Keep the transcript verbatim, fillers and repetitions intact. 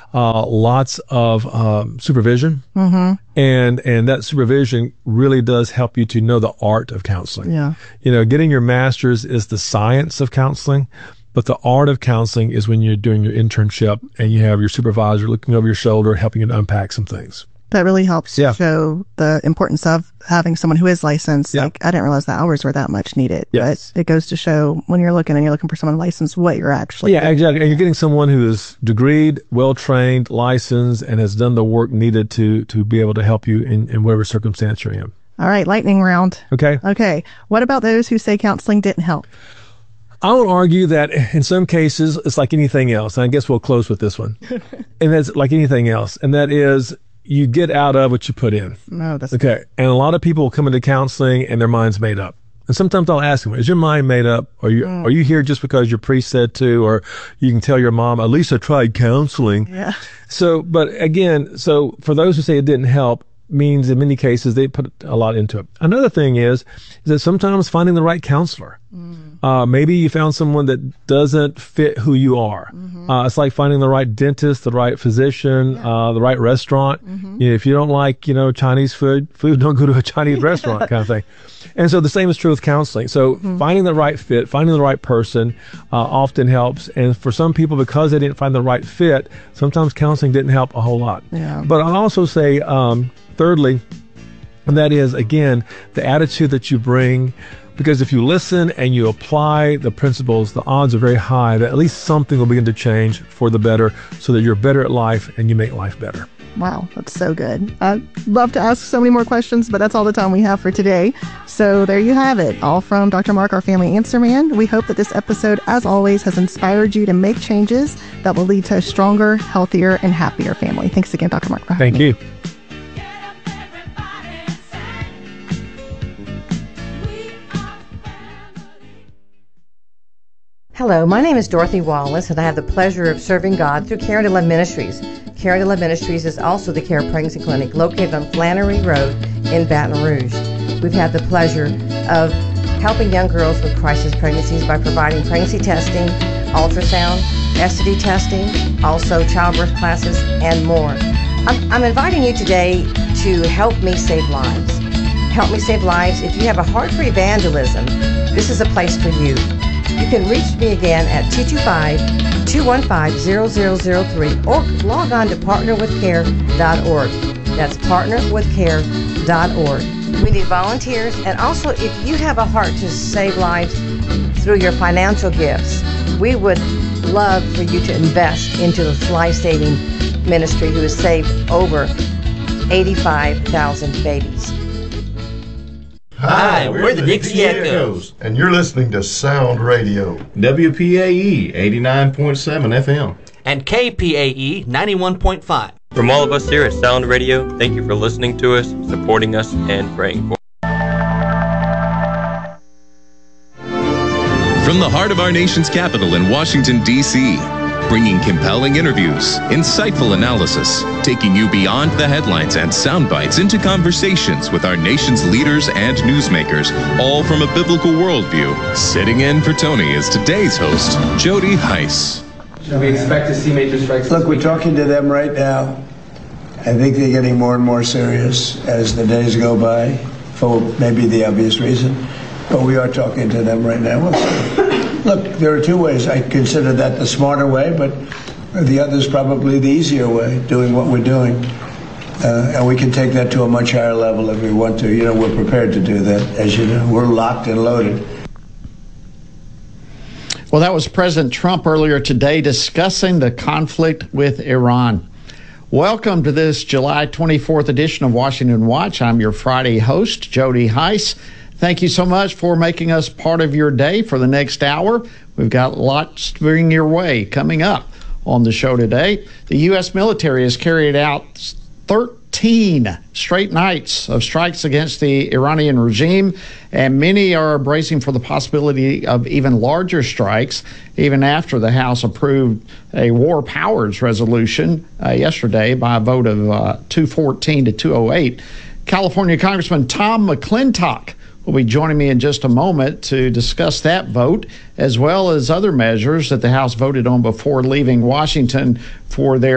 uh, lots of um, supervision, Mm-hmm. and and that supervision really does help you to know the art of counseling. Yeah. You know, getting your master's is the science of counseling, but the art of counseling is when you're doing your internship and you have your supervisor looking over your shoulder, helping you to unpack some things. That really helps Yeah. show the importance of having someone who is licensed. Yeah. Like, I didn't realize the hours were that much needed. Yes. But it goes to show when you're looking and you're looking for someone licensed, what you're actually Yeah, exactly. And you're getting someone who is degreed, well-trained, licensed, and has done the work needed to to be able to help you in, in whatever circumstance you're in. All right, lightning round. Okay? Okay. What about those who say counseling didn't help? I would argue that in some cases, it's like anything else. And I guess we'll close with this one. And that's like anything else. And that is, you get out of what you put in. No, that's Okay. And a lot of people come into counseling and their mind's made up. And sometimes I'll ask them, is your mind made up? Are you, Mm. are you here just because your priest said to, or you can tell your mom, at least I tried counseling. Yeah. So, but again, so for those who say it didn't help, means in many cases they put a lot into it. Another thing is, is that sometimes finding the right counselor. Uh, maybe you found someone that doesn't fit who you are. Uh, it's like finding the right dentist, the right physician, uh, the right restaurant. You know, if you don't like, you know, Chinese food, food, don't go to a Chinese restaurant kind of thing. And so the same is true with counseling. So finding the right fit, finding the right person, uh, often helps. And for some people, because they didn't find the right fit, sometimes counseling didn't help a whole lot. Yeah. But I'll also say, um, thirdly, and that is, again, the attitude that you bring. Because if you listen and you apply the principles, the odds are very high that at least something will begin to change for the better so that you're better at life and you make life better. Wow, that's so good. I'd love to ask so many more questions, but that's all the time we have for today. So there you have it, all from Doctor Mark, our family answer man. We hope that this episode, as always, has inspired you to make changes that will lead to a stronger, healthier, and happier family. Thanks again, Doctor Mark, for having Thank me. you. Hello, my name is Dorothy Wallace, and I have the pleasure of serving God through Care to Love Ministries. Care to Love Ministries is also the Care Pregnancy Clinic located on Flannery Road in Baton Rouge. We've had the pleasure of helping young girls with crisis pregnancies by providing pregnancy testing, ultrasound, S T D testing, also childbirth classes, and more. I'm, I'm inviting you today to help me save lives. Help me save lives. If you have a heart for evangelism, this is a place for you. You can reach me again at two two five, two one five, zero zero zero three or log on to partner with care dot org. That's partner with care dot org. We need volunteers, and also if you have a heart to save lives through your financial gifts, we would love for you to invest into this life-saving ministry who has saved over eighty-five thousand babies. Hi, we're, we're the Dixie Echoes. And you're listening to Sound Radio. W P A E eighty-nine point seven F M. And K P A E ninety-one point five. From all of us here at Sound Radio, thank you for listening to us, supporting us, and praying for us. From the heart of our nation's capital in Washington, D C, bringing compelling interviews, insightful analysis, taking you beyond the headlines and sound bites into conversations with our nation's leaders and newsmakers, all from a biblical worldview. Sitting in for Tony is today's host, Jody Heiss. Should we expect to see major strikes? Look, we're talking to them right now. I think they're getting more and more serious as the days go by, for maybe the obvious reason. But we are talking to them right now. We'll see. Look, there are two ways. I consider that the smarter way, but the other is probably the easier way, doing what we're doing. Uh, and we can take that to a much higher level if we want to. You know, we're prepared to do that. As you know, we're locked and loaded. Well, that was President Trump earlier today discussing the conflict with Iran. Welcome to this July twenty-fourth edition of Washington Watch. I'm your Friday host, Jody Heiss. Thank you so much for making us part of your day for the next hour. We've got lots to bring your way coming up on the show today. The U S military has carried out thirteen straight nights of strikes against the Iranian regime, and many are bracing for the possibility of even larger strikes, even after the House approved a war powers resolution uh, yesterday by a vote of uh, two fourteen to two oh eight. California Congressman Tom McClintock will be joining me in just a moment to discuss that vote, as well as other measures that the House voted on before leaving Washington for their